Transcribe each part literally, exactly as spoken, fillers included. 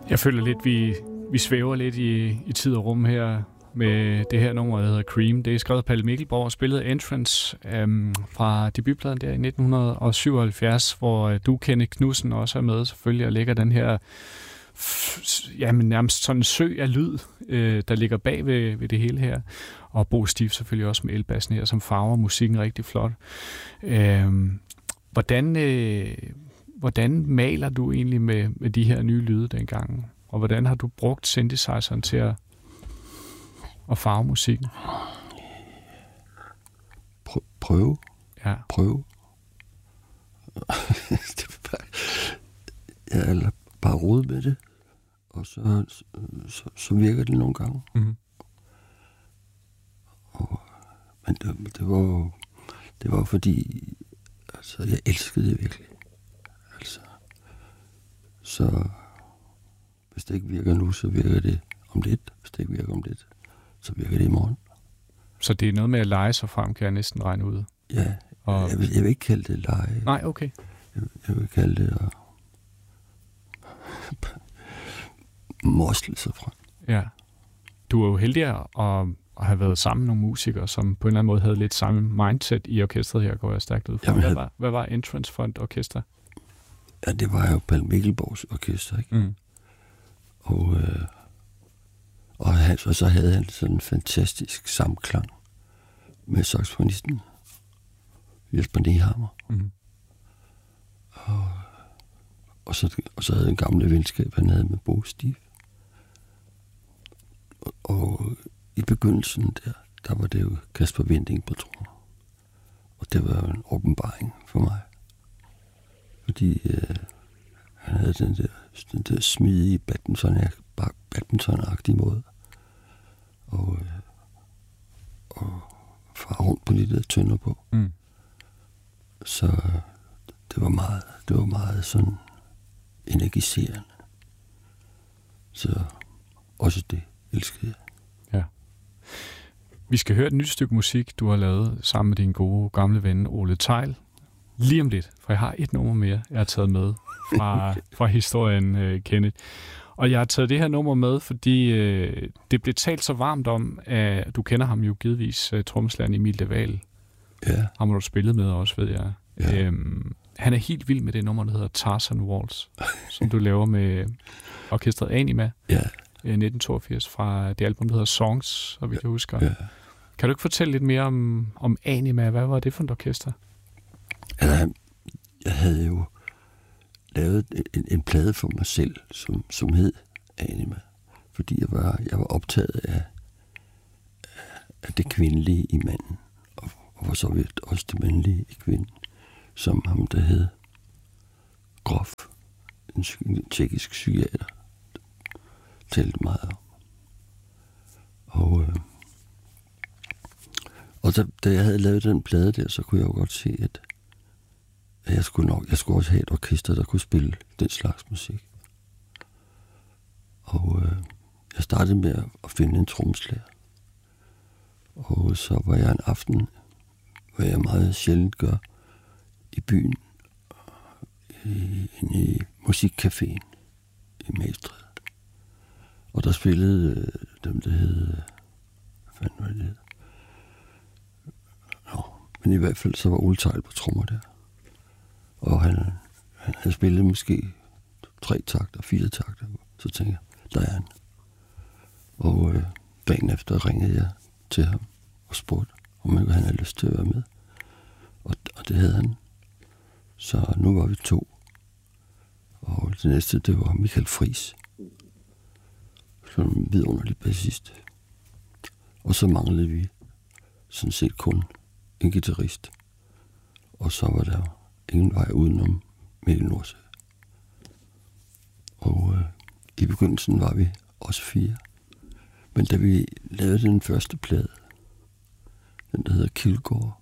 Jeg føler lidt, vi, vi svæver lidt i, i tid og rum her med det her nummer, der hedder Cream. Det er skrevet af Palle Mikkelborg og spillet Entrance øhm, fra debutpladen der i nitten syvoghalvfjerds, hvor du, Kenneth Knudsen, også er med selvfølgelig og lægger den her f- jamen, nærmest sådan en sø af lyd, øh, der ligger bag ved, ved det hele her. Og Bo Stief selvfølgelig også med elbassen her, som farver musikken rigtig flot. Øhm, hvordan... Øh, Hvordan maler du egentlig med, med de her nye lyde dengang? Og hvordan har du brugt synthesizeren til at, at farve musikken? Prøv, prøve. Ja. Prøve. Jeg lader bare rode med det, og så, så, så virker det nogle gange. Mm-hmm. Og, men det, det var det var fordi, altså, jeg elskede det virkelig. Altså, så hvis det ikke virker nu, så virker det om lidt. Hvis det ikke virker om lidt, så virker det i morgen. Så det er noget med at lege sig frem, kan jeg næsten regne ud? Ja, og... jeg, vil, jeg vil ikke kalde det lege. Nej, okay. Jeg, jeg vil kalde det at mosle sig frem. Ja. Du er jo heldig at, at have været sammen med nogle musikere, som på en eller anden måde havde lidt samme mindset i orkestret her, går jeg stærkt ud fra. Hvad, havde... var, hvad var Entrance for et orkester? Ja, det var jo Palle Mikkelborgs orkester, ikke? Mm. Og, øh, og, han, og så havde han sådan en fantastisk samklang med saxofonisten Jesper Nehammer. Mm. Og, og, så, og så havde en gamle venskab, han havde med Bo Stief. Og, og i begyndelsen der, der var det jo Kasper Winding på trommer. Og det var jo en åbenbaring for mig. Fordi øh, han havde den der, den der smidige badminton-agtige måde. Og, øh, og far rundt på de der tønder på. Mm. Så det var meget, det var meget sådan energiserende. Så også det elskede jeg. Ja. Vi skal høre et nyt stykke musik, du har lavet sammen med din gode gamle ven Ole Theil. Lige om lidt, for jeg har et nummer mere, jeg har taget med fra, fra historien, uh, Kenneth. Og jeg har taget det her nummer med, fordi uh, det blev talt så varmt om, at du kender ham jo givetvis, uh, trommeslageren Emil de Waal. Ja. Ham har du spillet med også, ved jeg. Ja. Um, han er helt vild med det nummer, der hedder Tarzan Waltz, som du laver med orkestret Anima. Ja. I nitten toogfirs fra det album, der hedder Songs, så vi kan huske. Ja. Kan du ikke fortælle lidt mere om, om Anima? Hvad var det for et orkester? Altså, jeg havde jo lavet en, en plade for mig selv, som, som hed Anima. Fordi jeg var, jeg var optaget af, af det kvindelige i manden. Og, og var så vidt også det mandlige i kvinden. Som ham, der hed Grof, en, en tjekkisk psykiater, talte meget om. Og, øh, og da, da jeg havde lavet den plade der, så kunne jeg jo godt se, at jeg skulle nok, jeg skulle også have et orkester, der kunne spille den slags musik. Og øh, jeg startede med at finde en trommeslager. Og så var jeg en aften, hvad jeg meget sjældent gør, i byen, i, i musikcaféen i Magstræde. Og der spillede øh, dem, der hed... Hvad fanden var det, det hed? Nå, men i hvert fald så var Ole Theil på trommer der. Og han, han havde spillet måske tre takter, fire takter. Så tænkte jeg, der er han. Og øh, dagen efter ringede jeg til ham og spurgte, om han havde lyst til at være med. Og, og det havde han. Så nu var vi to. Og det næste, det var Michael Friis. Sådan en vidunderlig bassist. Og så manglede vi sådan set kun en guitarist. Og så var der ingen vej udenom Mikkel Nordsø. Og øh, i begyndelsen var vi også fire. Men da vi lavede den første plade, den der hedder Kilgård,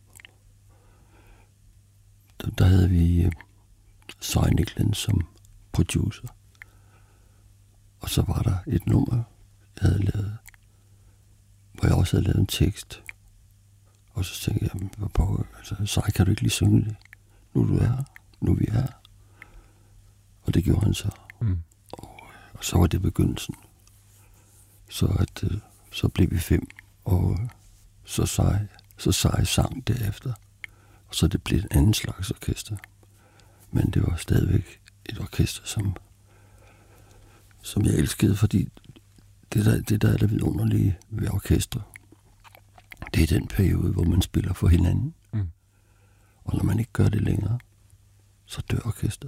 der, der havde vi øh, Søren Nikland som producer. Og så var der et nummer, jeg havde lavet, hvor jeg også havde lavet en tekst. Og så tænkte jeg, hvad på, altså, Sej, kan du ikke lige synge det? Nu er du er her, nu er vi her. Og det gjorde han så. Mm. Og, og så var det begyndelsen. Så, at, øh, så blev vi fem, og så sej, så sej sang derefter. Og så det blev en anden slags orkester. Men det var stadigvæk et orkester, som, som jeg elskede, fordi det der, det der er det vidunderlige ved orkester, det er den periode, hvor man spiller for hinanden. Mm. Og når man ikke gør det længere, så dør orkestret.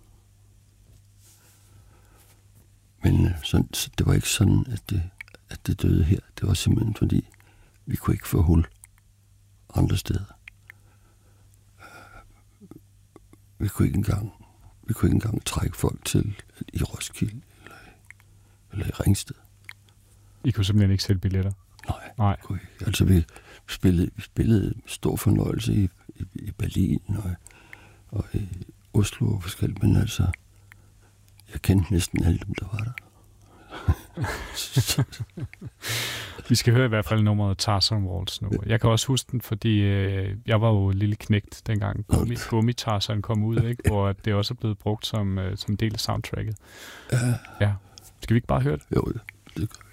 Men så, så det var ikke sådan, at det, at det døde her. Det var simpelthen fordi, vi kunne ikke få hul andre steder. Vi kunne ikke engang, vi kunne ikke engang trække folk til i Roskilde eller, eller i Ringsted. I kunne simpelthen ikke sælge billetter? Nej, Nej. Kunne ikke. Altså vi spillede, vi spillede stor fornøjelse i, i, i Berlin og, og i Oslo og forskelligt, men altså, jeg kendte næsten alle dem, der var der. Vi skal høre i hvert fald nummeret Tarzan Waltz nu. Jeg kan også huske den, fordi øh, jeg var jo lille knægt dengang Gummi, Gummi Tarzan kom ud, ikke? Hvor det også er blevet brugt som, øh, som del af soundtracket. Ja. Ja. Skal vi ikke bare høre det? Jo, det gør vi.